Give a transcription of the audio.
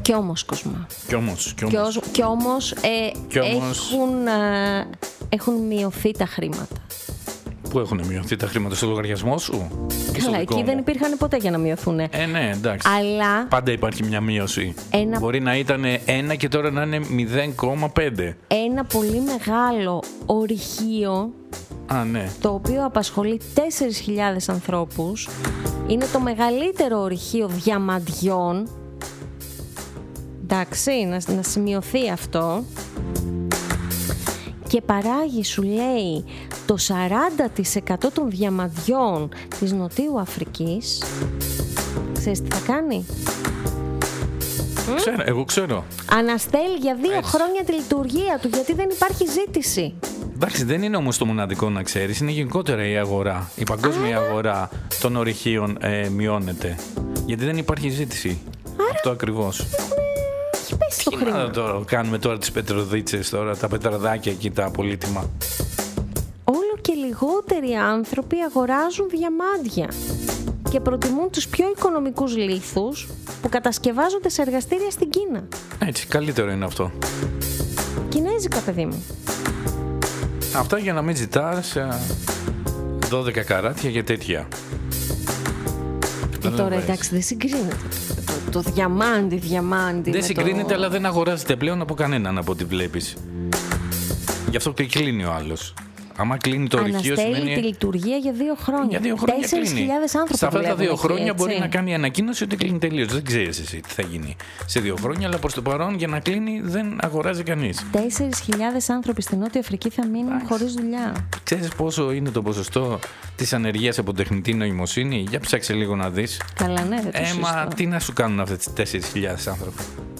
Κι όμως, Κοσμά. Κι όμως. Έχουν μειωθεί τα χρήματα. Πού έχουν μειωθεί τα χρήματα, στο λογαριασμό σου? Καλά, εκεί δεν υπήρχαν ποτέ για να μειωθούν. Ναι, εντάξει. Αλλά πάντα υπάρχει μια μείωση. Μπορεί να ήταν 1 και τώρα να είναι 0,5. Ένα πολύ μεγάλο ορυχείο, ναι. Το οποίο απασχολεί 4.000 ανθρώπους. Είναι το μεγαλύτερο ορυχείο διαμαντιών. Εντάξει, να σημειωθεί αυτό. Και παράγει, σου λέει, το 40% των διαμαντιών της Νοτιού Αφρικής. Ξέρεις τι θα κάνει? Εγώ ξέρω. Αναστέλει για 2 χρόνια τη λειτουργία του, γιατί δεν υπάρχει ζήτηση. Εντάξει, δεν είναι όμως το μοναδικό να ξέρεις. Είναι γενικότερα η αγορά. Η παγκόσμια αγορά των ορυχείων μειώνεται. Γιατί δεν υπάρχει ζήτηση. Αυτό ακριβώς. Τι να τώρα κάνουμε τώρα τις πετροδίτσες, τώρα τα πετραδάκια εκεί, τα πολύτιμα. Όλο και λιγότεροι άνθρωποι αγοράζουν διαμάντια και προτιμούν τους πιο οικονομικούς λίθους που κατασκευάζονται σε εργαστήρια στην Κίνα. Έτσι, καλύτερο είναι αυτό. Κινέζικα, παιδί μου. Αυτά για να μην ζητάς 12 καράτια για τέτοια. Και τώρα εντάξει, δεν συγκρίνεται. Το διαμάντι. Δεν συγκρίνεται, αλλά δεν αγοράζεται πλέον από κανέναν από ό,τι βλέπεις. Γι' αυτό και κλείνει ο άλλος. Άμα κλείνει το ορυχείο, αναστέλει τη λειτουργία για 2 χρόνια. Για 2 χρόνια 4.000 άνθρωποι. Σε αυτά τα 2 χρόνια έτσι. Μπορεί να κάνει ανακοίνωση ότι κλείνει τελείως. Δεν ξέρεις εσύ τι θα γίνει σε 2 χρόνια, αλλά προς το παρόν για να κλείνει δεν αγοράζει κανείς. 4.000 άνθρωποι στην Νότια Αφρική θα μείνουν χωρίς δουλειά. Ξέρεις πόσο είναι το ποσοστό της ανεργίας από τεχνητή νοημοσύνη? Για ψάξε λίγο να δεις. Καλά, ναι, δεν το Μα τι να σου κάνουν αυτές τις 4.000 άνθρωποι?